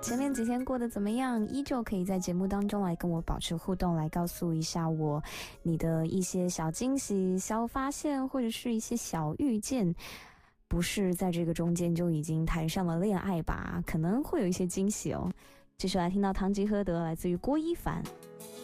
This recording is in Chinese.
前面几天过得怎么样？依旧可以在节目当中来跟我保持互动，来告诉一下我你的一些小惊喜、小发现，或者是一些小遇见。不是在这个中间就已经谈上了恋爱吧？可能会有一些惊喜哦。继续来听到《堂吉诃德》，来自于郭一凡。